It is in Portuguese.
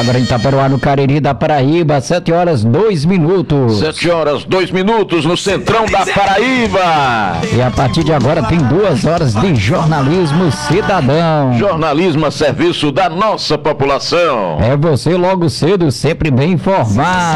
Agora em Itaperuá, no Cariri da Paraíba, 7h02. 7h02 no Centrão da Paraíba. E a partir de agora tem 2 horas de jornalismo cidadão. Jornalismo a serviço da nossa população. É você logo cedo, sempre bem informado.